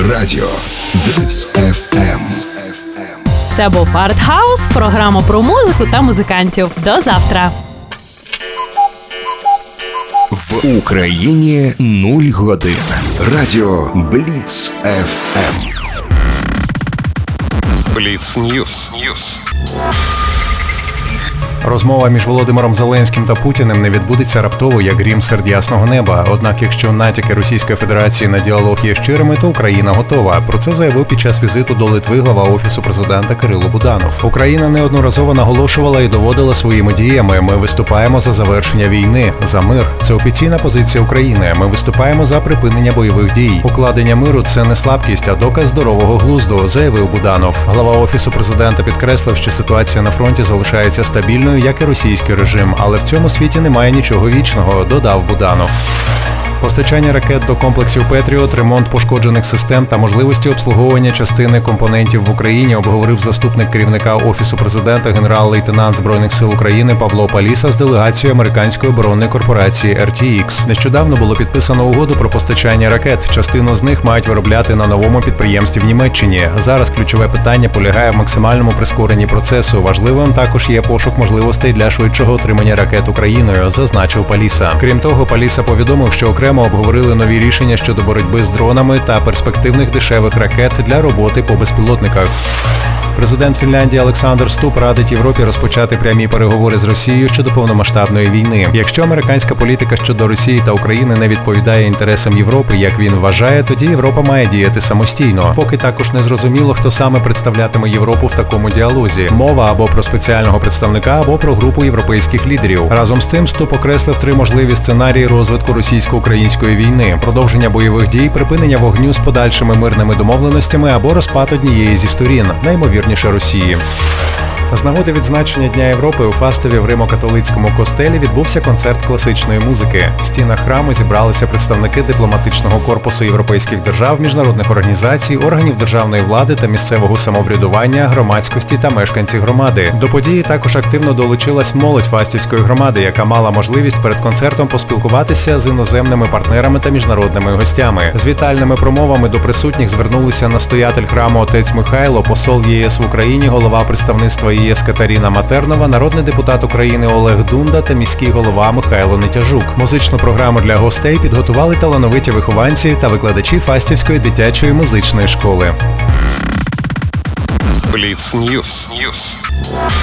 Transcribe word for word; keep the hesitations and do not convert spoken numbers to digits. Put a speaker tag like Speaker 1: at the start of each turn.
Speaker 1: Радіо Бліц еф ем.
Speaker 2: Це був Артхаус, програма про музику та музикантів. До завтра.
Speaker 1: В Україні нуль годин. Радіо Бліц еф ем. Бліц Ньюс.
Speaker 3: Розмова між Володимиром Зеленським та Путіним не відбудеться раптово, як грім серед ясного неба. Однак, якщо натяки Російської Федерації на діалог є щирими, то Україна готова. Про це заявив під час візиту до Литви глава Офісу президента Кирило Буданов. Україна неодноразово наголошувала і доводила своїми діями. Ми виступаємо за завершення війни, за мир. Це офіційна позиція України. Ми виступаємо за припинення бойових дій. Укладення миру – це не слабкість, а доказ здорового глузду, заявив Буданов. Глава Офісу президента підкреслив, що ситуація на фронті залишається стабільною, як і російський режим, але в цьому світі немає нічого вічного, додав Буданов. Постачання ракет до комплексів «Петріот», ремонт пошкоджених систем та можливості обслуговування частини компонентів в Україні обговорив заступник керівника Офісу президента генерал-лейтенант Збройних сил України Павло Паліса з делегацією американської оборонної корпорації ар ті ікс. Нещодавно було підписано угоду про постачання ракет. Частину з них мають виробляти на новому підприємстві в Німеччині. Зараз ключове питання полягає в максимальному прискоренні процесу. Важливим також є пошук можливостей для швидшого отримання ракет Україною, зазначив Паліса. Крім того, Паліса повідомив, що окремо обговорили нові рішення щодо боротьби з дронами та перспективних дешевих ракет для роботи по безпілотниках. Президент Фінляндії Олександр Ступ радить Європі розпочати прямі переговори з Росією щодо повномасштабної війни. Якщо американська політика щодо Росії та України не відповідає інтересам Європи, як він вважає, тоді Європа має діяти самостійно. Поки також не зрозуміло, хто саме представлятиме Європу в такому діалозі. Мова або про спеціального представника, або про групу європейських лідерів. Разом з тим, Ступ окреслив три можливі сценарії розвитку російсько-української війни: продовження бойових дій, припинення вогню з подальшими мирними домовленостями або розпад однієї зі сторін, наймовірніше Росії. З нагоди відзначення Дня Європи у Фастові в Римо-католицькому костелі відбувся концерт класичної музики. В стінах храму зібралися представники дипломатичного корпусу європейських держав, міжнародних організацій, органів державної влади та місцевого самоврядування, громадськості та мешканці громади. До події також активно долучилась молодь Фастівської громади, яка мала можливість перед концертом поспілкуватися з іноземними партнерами та міжнародними гостями. З вітальними промовами до присутніх звернулися настоятель храму отець Михайло, посол ЄС в Україні, голова представництва ЄС Катерина Матернова, народний депутат України Олег Дунда та міський голова Михайло Нетяжук. Музичну програму для гостей підготували талановиті вихованці та викладачі Фастівської дитячої музичної школи.
Speaker 1: Бліц Ньюс.